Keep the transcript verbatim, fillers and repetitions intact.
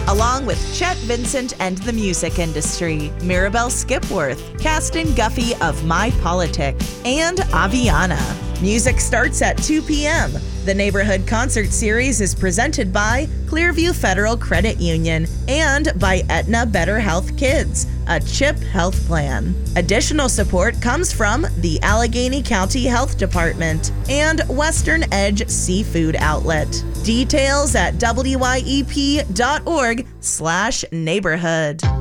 along with Chet Vincent and the music industry, Mirabelle Skipworth, Caston Guffey of My Politic, and Aviana. Music starts at two p.m. The Neighborhood Concert Series is presented by Clearview Federal Credit Union and by Aetna Better Health Kids, a CHIP health plan. Additional support comes from the Allegheny County Health Department and Western Edge Seafood Outlet. Details at W Y E P dot org slash neighborhood.